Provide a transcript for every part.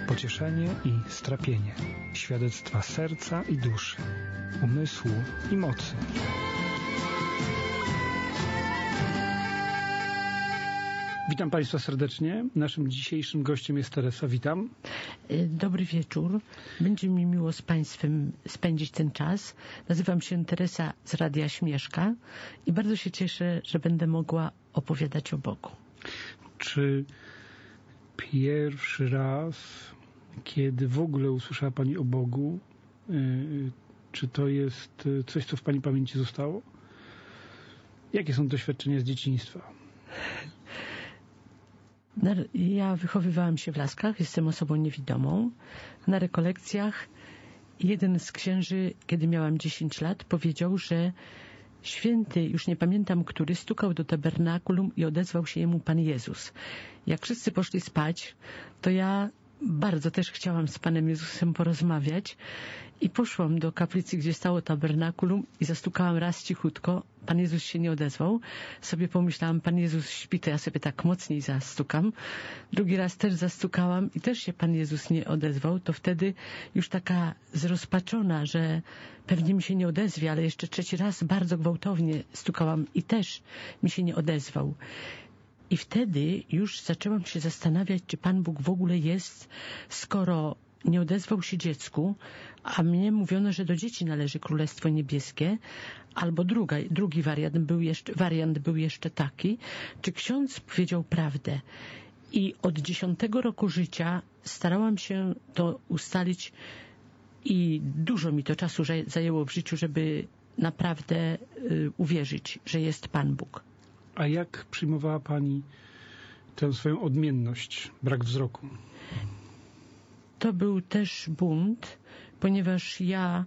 Pocieszenie i strapienie, świadectwa serca i duszy, umysłu i mocy. Witam Państwa serdecznie. Naszym dzisiejszym gościem jest Teresa. Witam. Dobry wieczór. Będzie mi miło z Państwem spędzić ten czas. Nazywam się Teresa z Radia Śmieszka i bardzo się cieszę, że będę mogła opowiadać o Bogu. Czy pierwszy raz, kiedy w ogóle usłyszała Pani o Bogu, czy to jest coś, co w Pani pamięci zostało? Jakie są doświadczenia z dzieciństwa? Ja wychowywałam się w Laskach, jestem osobą niewidomą. Na rekolekcjach jeden z księży, kiedy miałam 10 lat, powiedział, że święty, już nie pamiętam który, stukał do tabernakulum i odezwał się jemu Pan Jezus. Jak wszyscy poszli spać, to ja bardzo też chciałam z Panem Jezusem porozmawiać i poszłam do kaplicy, gdzie stało tabernakulum i zastukałam raz cichutko. Pan Jezus się nie odezwał. Sobie pomyślałam, Pan Jezus śpi, to ja sobie tak mocniej zastukam. Drugi raz też zastukałam i też się Pan Jezus nie odezwał. To wtedy już taka zrozpaczona, że pewnie mi się nie odezwie, ale jeszcze trzeci raz bardzo gwałtownie stukałam i też mi się nie odezwał. I wtedy już zaczęłam się zastanawiać, czy Pan Bóg w ogóle jest, skoro nie odezwał się dziecku, a mnie mówiono, że do dzieci należy Królestwo Niebieskie, albo drugi wariant był jeszcze taki, czy ksiądz powiedział prawdę. I od 10 roku życia starałam się to ustalić i dużo mi to czasu zajęło w życiu, żeby naprawdę uwierzyć, że jest Pan Bóg. A jak przyjmowała Pani tę swoją odmienność, brak wzroku? To był też bunt, ponieważ ja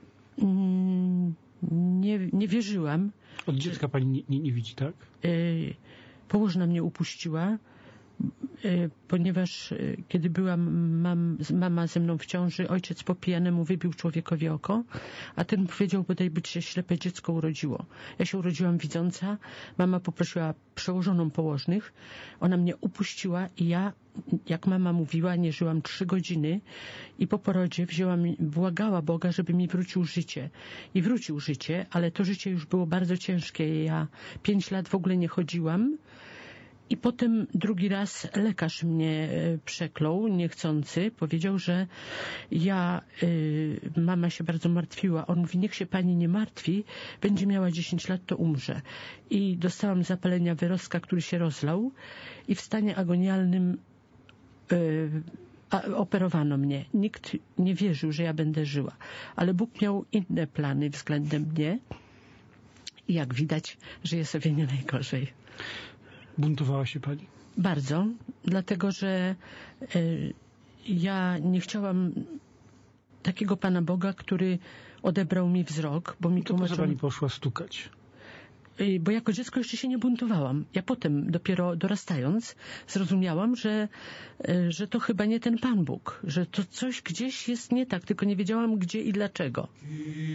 nie wierzyłam. Od dziecka Pani nie widzi, tak? Położna mnie upuściła, ponieważ kiedy była mama ze mną w ciąży, ojciec po pijanemu wybił człowiekowi oko, a ten powiedział, bodaj by się ślepe dziecko urodziło. Ja się urodziłam widząca, mama poprosiła przełożoną położnych, ona mnie upuściła i ja, jak mama mówiła, nie żyłam 3 godziny i po porodzie błagała Boga, żeby mi wrócił życie. I wrócił życie, ale to życie już było bardzo ciężkie. Ja 5 lat w ogóle nie chodziłam. I potem drugi raz lekarz mnie przeklął, niechcący. Powiedział, że mama się bardzo martwiła. On mówi, niech się pani nie martwi, będzie miała 10 lat, to umrze. I dostałam zapalenia wyrostka, który się rozlał i w stanie agonialnym operowano mnie. Nikt nie wierzył, że ja będę żyła. Ale Bóg miał inne plany względem mnie i jak widać, żyję sobie nie najgorzej. Buntowała się Pani? Bardzo, dlatego że ja nie chciałam takiego Pana Boga, który odebrał mi wzrok, bo mi tłumaczył... To po co Pani poszła stukać? Bo jako dziecko jeszcze się nie buntowałam. Ja potem, dopiero dorastając, zrozumiałam, że to chyba nie ten Pan Bóg, że to coś gdzieś jest nie tak, tylko nie wiedziałam gdzie i dlaczego.